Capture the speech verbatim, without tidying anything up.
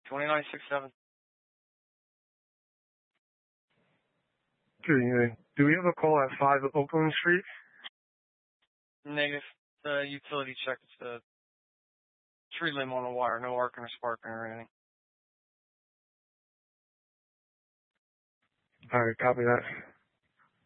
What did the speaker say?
twenty-nine sixty-seven. Good evening. Do we have a call at five Oakland Street? Negative. The utility check. It's the tree limb on the wire. No arcing or sparking or anything. All right, copy that.